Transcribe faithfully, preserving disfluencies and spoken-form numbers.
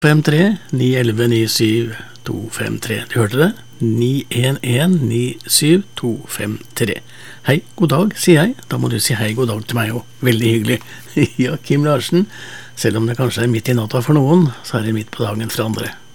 fem tre ni ett ett ni syv to fem tre. Du hørte det? ni en en ni syv to fem tre. Hei, god dag, sier jeg. Da må du si hei, god dag til meg også. Veldig hyggelig. Ja, Kim Larsen. Selv om det kanskje er midt i natta for noen, så er det midt på dagen for andre.